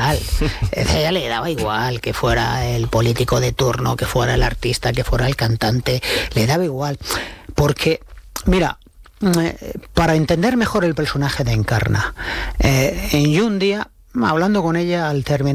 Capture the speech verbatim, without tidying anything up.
igual. A ella le daba igual que fuera el político de turno, que fuera el artista, que fuera el cantante. Le daba igual. Porque, mira, para entender mejor el personaje de Encarna, eh, yo un día, hablando con ella al terminar